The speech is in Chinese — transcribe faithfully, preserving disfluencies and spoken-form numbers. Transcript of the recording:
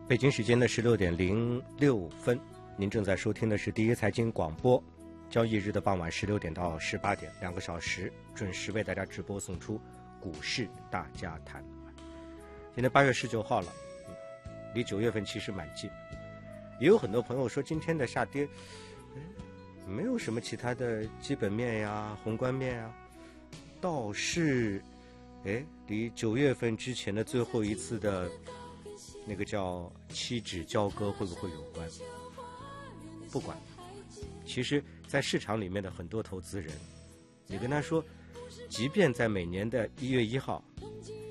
北京时间的十六点零六分，您正在收听的是第一财经广播，交易日的傍晚十六点到十八点，两个小时准时为大家直播送出股市大家谈。今天八月十九号了，离九月份其实蛮近。也有很多朋友说今天的下跌，没有什么其他的基本面呀、宏观面呀，倒是，哎，离九月份之前的最后一次的那个叫期指交割会不会有关？不管，其实在市场里面的很多投资人，你跟他说，即便在每年的一月一号